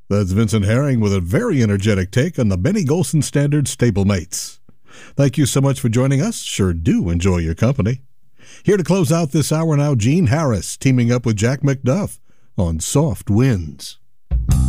That's Vincent Herring with a very energetic take on the Benny Golson Standard Stablemates. Thank you so much for joining us. Sure do enjoy your company. Here to close out this hour now, Gene Harris teaming up with Jack McDuff on Soft Winds.